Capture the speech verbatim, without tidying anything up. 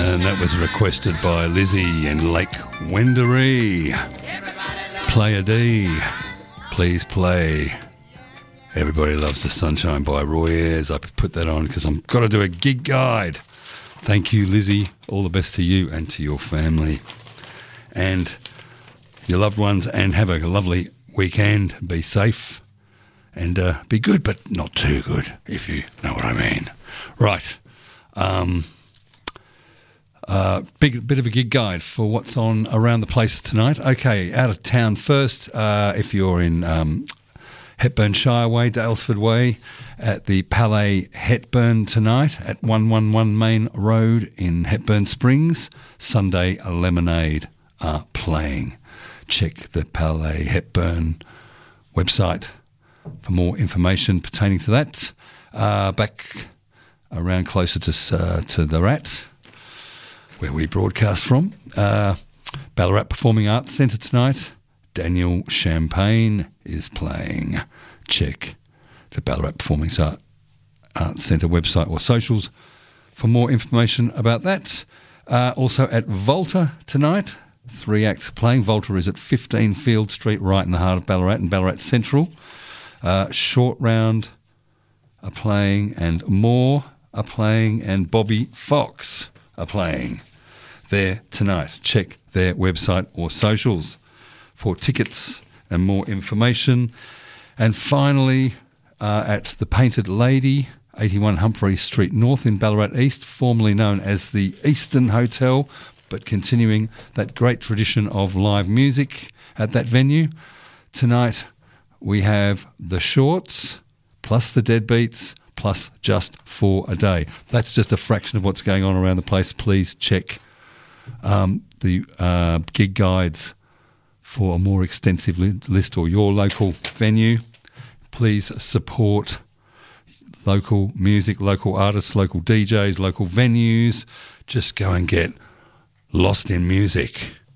And that was requested by Lizzie in Lake Wendouree. Player D, please play Everybody Loves the Sunshine by Roy Ayers. I put that on because I've got to do a gig guide. Thank you, Lizzie. All the best to you and to your family and your loved ones, and have a lovely weekend. Be safe and uh, be good, but not too good, if you know what I mean. Right. Um... Uh, big bit of a gig guide for what's on around the place tonight. Okay, out of town first. Uh, if you're in um, Hepburn Shire Way, Dalesford Way, at the Palais Hepburn tonight at one eleven Main Road in Hepburn Springs, Sunday Lemonade are playing. Check the Palais Hepburn website for more information pertaining to that. Uh, back around closer to uh, to the Rat, where we broadcast from. Uh, Ballarat Performing Arts Centre tonight. Daniel Champagne is playing. Check the Ballarat Performing Arts Centre website or socials for more information about that. Uh, also at Volta tonight, three acts are playing. Volta is at fifteen Field Street, right in the heart of Ballarat and Ballarat Central. Uh, Short Round are playing, and More are playing, and Bobby Fox are playing there tonight. Check their website or socials for tickets and more information. And finally, uh, at the Painted Lady, eighty-one Humphrey Street North in Ballarat East, formerly known as the Eastern Hotel, but continuing that great tradition of live music at that venue. Tonight we have the Shorts, plus the Deadbeats, plus Just for a Day. That's just a fraction of what's going on around the place. Please check um, the uh, gig guides for a more extensive li- list, or your local venue. Please support local music, local artists, local D Js, local venues. Just go and get lost in music.